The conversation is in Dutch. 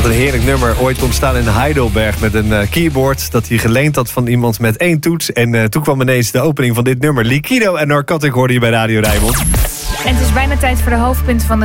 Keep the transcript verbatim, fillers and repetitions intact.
Een heerlijk nummer, ooit ontstaan in Heidelberg met een uh, keyboard dat hij geleend had van iemand met één toets. En uh, toen kwam ineens de opening van dit nummer. Liquido en Narcotic hoorde je bij Radio Rijnmond. En het is bijna tijd voor de hoofdpunten van de